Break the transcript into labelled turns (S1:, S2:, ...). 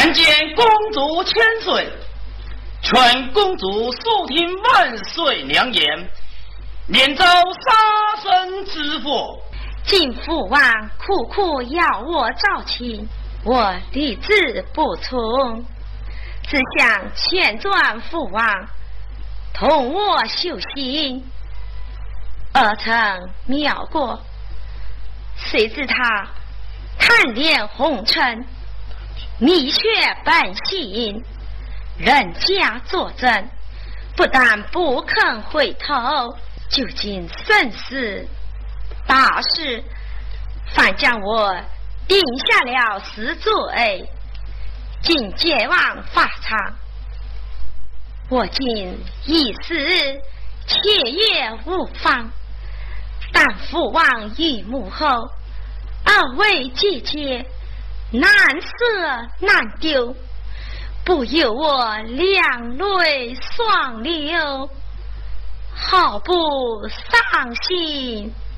S1: 参见公主千岁，劝公主速听万岁良言，免遭杀身之祸。
S2: 晋父王苦苦要我招亲，我理智不从，只想劝转父王同我修行。儿臣妙过，谁知他贪恋红尘，迷却本性，人家作证，不但不肯回头，究竟生死大事，反将我定下了死罪，竟绝望法场。我今一时切也无妨，但父王于幕后，二位姐姐难舍难丢，不由我两泪双流，好不伤心。